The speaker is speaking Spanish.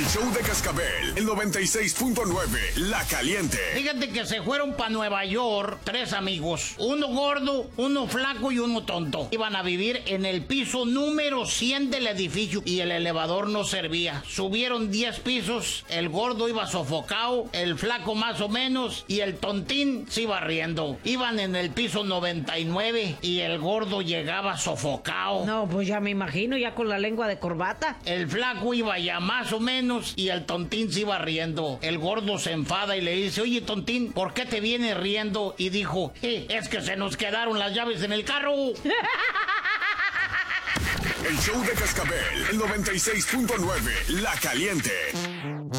El show de Cascabel, el 96.9, La Caliente. Fíjate que se fueron para Nueva York 3 amigos. Uno gordo, uno flaco y uno tonto. Iban a vivir en el piso número 100 del edificio y el elevador no servía. Subieron 10 pisos, el gordo iba sofocado, el flaco más o menos y el tontín se iba riendo. Iban en el piso 99 y el gordo llegaba sofocado. No, pues ya me imagino, ya con la lengua de corbata. El flaco iba ya más o menos y el tontín se iba riendo. El gordo se enfada y le dice: oye, tontín, ¿por qué te vienes riendo? Y dijo: es que se nos quedaron las llaves en el carro. El show de Cascabel, el 96.9, La Caliente.